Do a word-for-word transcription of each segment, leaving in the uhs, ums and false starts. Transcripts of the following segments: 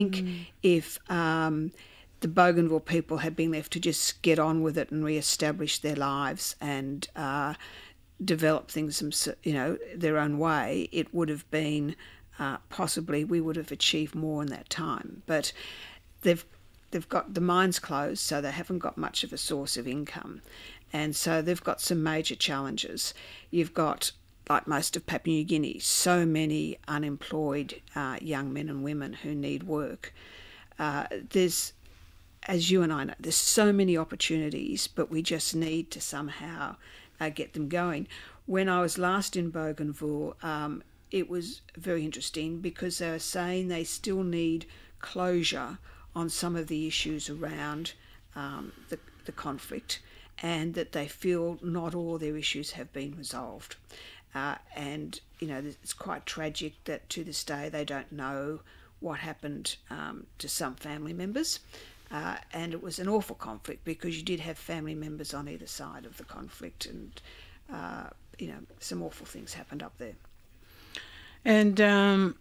think mm. if um, the Bougainville people had been left to just get on with it and re-establish their lives and uh, develop things, you know, their own way, it would have been uh, possibly we would have achieved more in that time. But they've they've got the mines closed, so they haven't got much of a source of income, and so they've got some major challenges. You've got, like most of Papua New Guinea, so many unemployed uh, young men and women who need work. Uh, there's, as you and I know, there's so many opportunities, but we just need to somehow uh, get them going. When I was last in Bougainville, um, it was very interesting because they were saying they still need closure on some of the issues around um, the, the conflict, and that they feel not all their issues have been resolved. Uh, and, you know, it's quite tragic that to this day they don't know what happened um, to some family members. Uh, and it was an awful conflict because you did have family members on either side of the conflict, and, uh, you know, some awful things happened up there. And um,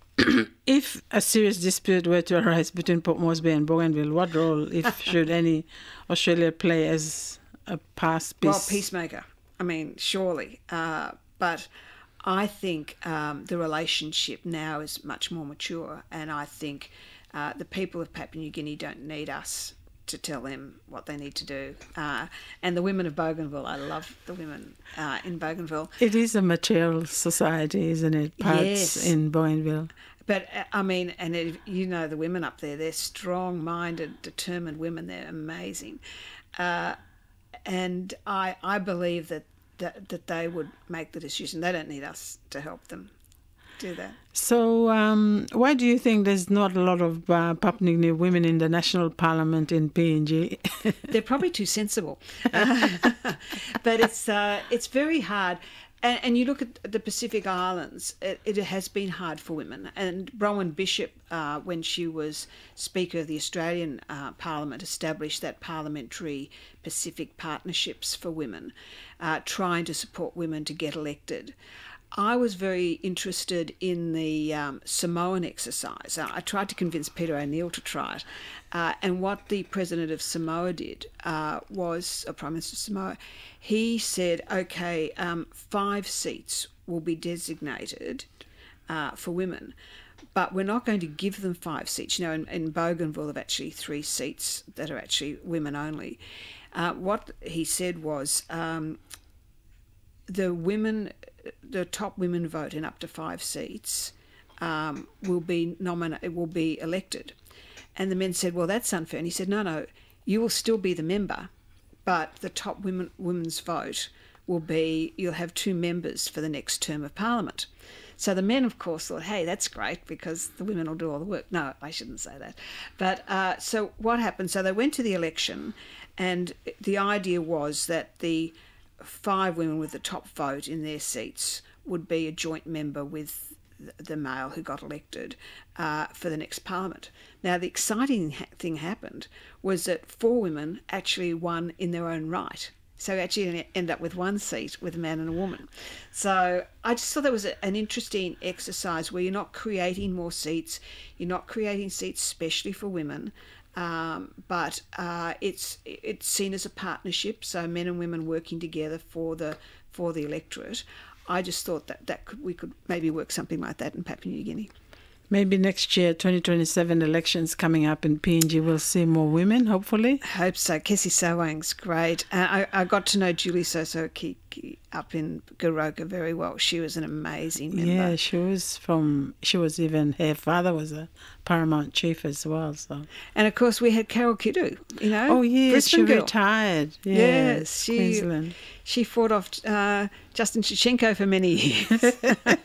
if a serious dispute were to arise between Port Moresby and Bougainville, what role, if should any, Australia play as a past peace? Well, peacemaker. I mean, surely. Uh, but I think um, the relationship now is much more mature, and I think uh, the people of Papua New Guinea don't need us to tell them what they need to do. Uh, and the women of Bougainville, I love the women uh, in Bougainville. It is a material society, isn't it? Parts yes. in Bougainville. But, uh, I mean, and it, you know the women up there, they're strong-minded, determined women. They're amazing. Uh, and I I believe that, that, that they would make the decision. They don't need us to help them do that. So um, why do you think there's not a lot of uh, Papua New Guinea women in the National Parliament in P N G? They're probably too sensible. Uh, but it's uh, it's very hard. And, and you look at the Pacific Islands, it, it has been hard for women. And Bronwyn Bishop, uh, when she was Speaker of the Australian uh, Parliament, established that parliamentary Pacific Partnerships for Women, uh, trying to support women to get elected. I was very interested in the um, Samoan exercise. I tried to convince Peter O'Neill to try it. Uh, and what the President of Samoa did uh, was, uh, Prime Minister of Samoa, he said, okay, um, five seats will be designated uh, for women, but we're not going to give them five seats. You know, in, in Bougainville, there are actually three seats that are actually women only. Uh, what he said was um, the women... the top women vote in up to five seats um, will be nominated, will be elected. And the men said, well, that's unfair. And he said, no, no, you will still be the member, but the top women, women's vote will be, you'll have two members for the next term of Parliament. So the men, of course, thought, hey, that's great because the women will do all the work. No, I shouldn't say that. But uh, so what happened? So they went to the election, and the idea was that the five women with the top vote in their seats would be a joint member with the male who got elected uh, for the next Parliament. Now, the exciting ha thing happened was that four women actually won in their own right. So we actually end up with one seat with a man and a woman. So I just thought that was a, an interesting exercise where you're not creating more seats, you're not creating seats specially for women, Um, but uh, it's it's seen as a partnership, so men and women working together for the for the electorate. I just thought that that could, we could maybe work something like that in Papua New Guinea. Maybe next year, twenty twenty-seven elections coming up in P N G, we'll see more women, hopefully. I hope so. Kessie Sawang's great. Uh, I, I got to know Julie Sosokiki up in Goroka very well. She was an amazing member. Yeah, she was from, she was even, her father was a paramount chief as well. So. And of course we had Carol Kiddu, you know. Oh yes, Brisbane she girl. retired. Yes, yes she, Queensland. She fought off uh, Justin Shevchenko for many years.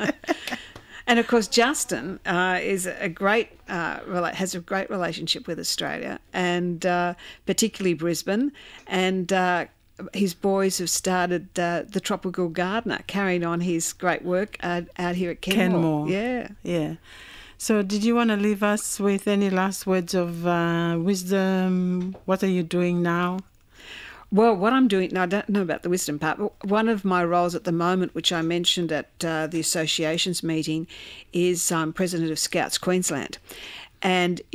And of course, Justin uh, is a great uh, has a great relationship with Australia, and uh, particularly Brisbane. And uh, his boys have started uh, the Tropical Gardener, carrying on his great work uh, out here at Kenmore. Kenmore. Yeah, yeah. So, did you want to leave us with any last words of uh, wisdom? What are you doing now? Well, what I'm doing, now I don't know about the wisdom part, but one of my roles at the moment, which I mentioned at uh, the association's meeting, is I'm President of Scouts Queensland. And